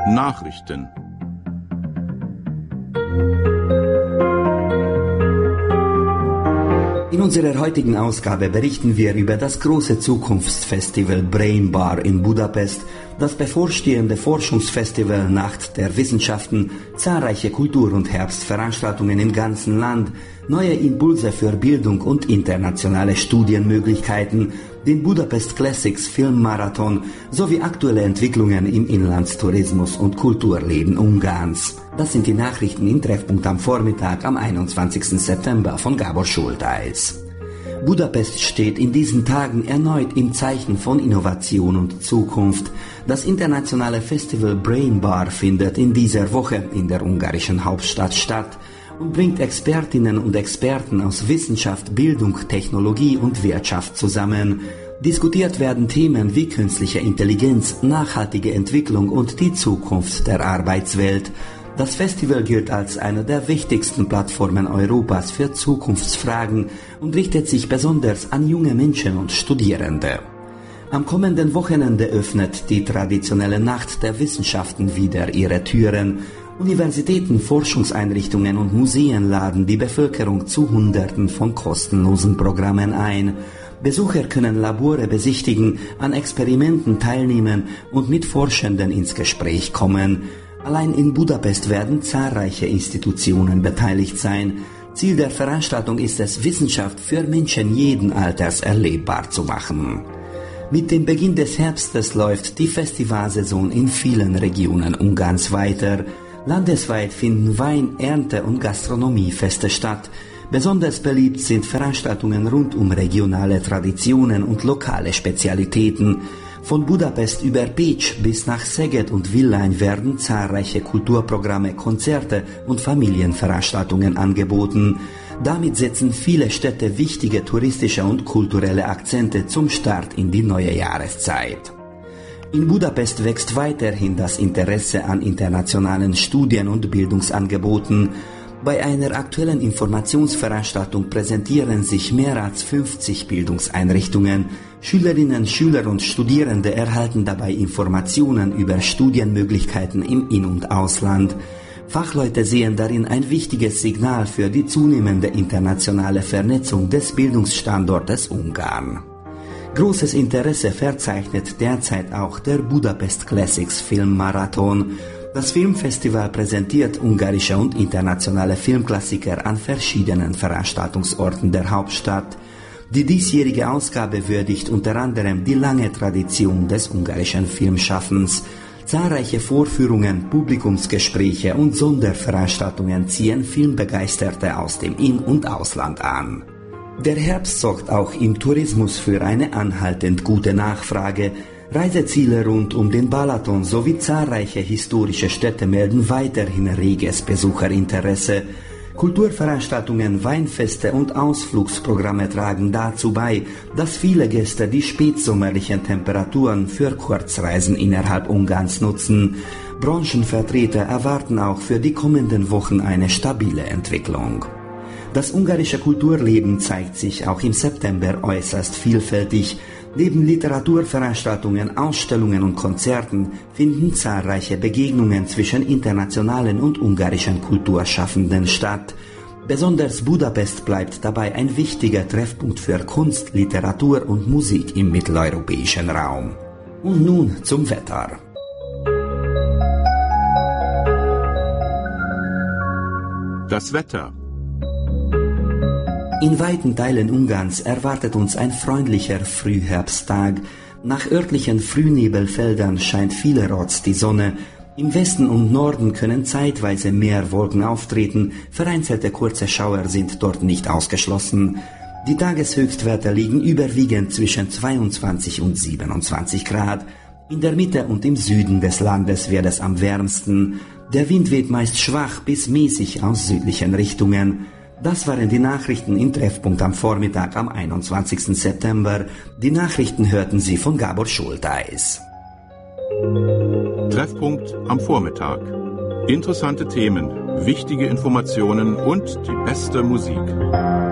Nachrichten. In unserer heutigen Ausgabe berichten wir über das große Zukunftsfestival Brain Bar in Budapest, das bevorstehende Forschungsfestival Nacht der Wissenschaften, zahlreiche Kultur- und Herbstveranstaltungen im ganzen Land, neue Impulse für Bildung und internationale Studienmöglichkeiten, den Budapest Classics Filmmarathon sowie aktuelle Entwicklungen im Inlandstourismus und Kulturleben Ungarns. Das sind die Nachrichten im Treffpunkt am Vormittag am 21. September von Gábor Schultheiß. Budapest steht in diesen Tagen erneut im Zeichen von Innovation und Zukunft. Das internationale Festival Brain Bar findet in dieser Woche in der ungarischen Hauptstadt statt und bringt Expertinnen und Experten aus Wissenschaft, Bildung, Technologie und Wirtschaft zusammen. Diskutiert werden Themen wie künstliche Intelligenz, nachhaltige Entwicklung und die Zukunft der Arbeitswelt. Das Festival gilt als eine der wichtigsten Plattformen Europas für Zukunftsfragen und richtet sich besonders an junge Menschen und Studierende. Am kommenden Wochenende öffnet die traditionelle Nacht der Wissenschaften wieder ihre Türen. Universitäten, Forschungseinrichtungen und Museen laden die Bevölkerung zu Hunderten von kostenlosen Programmen ein. Besucher können Labore besichtigen, an Experimenten teilnehmen und mit Forschenden ins Gespräch kommen. Allein in Budapest werden zahlreiche Institutionen beteiligt sein. Ziel der Veranstaltung ist es, Wissenschaft für Menschen jeden Alters erlebbar zu machen. Mit dem Beginn des Herbstes läuft die Festivalsaison in vielen Regionen Ungarns weiter. Landesweit finden Wein-, Ernte- und Gastronomiefeste statt. Besonders beliebt sind Veranstaltungen rund um regionale Traditionen und lokale Spezialitäten. Von Budapest über Pécs bis nach Szeged und Villány werden zahlreiche Kulturprogramme, Konzerte und Familienveranstaltungen angeboten. Damit setzen viele Städte wichtige touristische und kulturelle Akzente zum Start in die neue Jahreszeit. In Budapest wächst weiterhin das Interesse an internationalen Studien- und Bildungsangeboten. Bei einer aktuellen Informationsveranstaltung präsentieren sich mehr als 50 Bildungseinrichtungen. Schülerinnen, Schüler und Studierende erhalten dabei Informationen über Studienmöglichkeiten im In- und Ausland. Fachleute sehen darin ein wichtiges Signal für die zunehmende internationale Vernetzung des Bildungsstandortes Ungarn. Großes Interesse verzeichnet derzeit auch der Budapest Classics Filmmarathon. Das Filmfestival präsentiert ungarische und internationale Filmklassiker an verschiedenen Veranstaltungsorten der Hauptstadt. Die diesjährige Ausgabe würdigt unter anderem die lange Tradition des ungarischen Filmschaffens. Zahlreiche Vorführungen, Publikumsgespräche und Sonderveranstaltungen ziehen Filmbegeisterte aus dem In- und Ausland an. Der Herbst sorgt auch im Tourismus für eine anhaltend gute Nachfrage. Reiseziele rund um den Balaton sowie zahlreiche historische Städte melden weiterhin reges Besucherinteresse. Kulturveranstaltungen, Weinfeste und Ausflugsprogramme tragen dazu bei, dass viele Gäste die spätsommerlichen Temperaturen für Kurzreisen innerhalb Ungarns nutzen. Branchenvertreter erwarten auch für die kommenden Wochen eine stabile Entwicklung. Das ungarische Kulturleben zeigt sich auch im September äußerst vielfältig. Neben Literaturveranstaltungen, Ausstellungen und Konzerten finden zahlreiche Begegnungen zwischen internationalen und ungarischen Kulturschaffenden statt. Besonders Budapest bleibt dabei ein wichtiger Treffpunkt für Kunst, Literatur und Musik im mitteleuropäischen Raum. Und nun zum Wetter. Das Wetter. In weiten Teilen Ungarns erwartet uns ein freundlicher Frühherbsttag. Nach örtlichen Frühnebelfeldern scheint vielerorts die Sonne. Im Westen und Norden können zeitweise mehr Wolken auftreten. Vereinzelte kurze Schauer sind dort nicht ausgeschlossen. Die Tageshöchstwerte liegen überwiegend zwischen 22 und 27 Grad. In der Mitte und im Süden des Landes wird es am wärmsten. Der Wind weht meist schwach bis mäßig aus südlichen Richtungen. Das waren die Nachrichten im Treffpunkt am Vormittag am 21. September. Die Nachrichten hörten Sie von Gábor Schultheiß. Treffpunkt am Vormittag. Interessante Themen, wichtige Informationen und die beste Musik.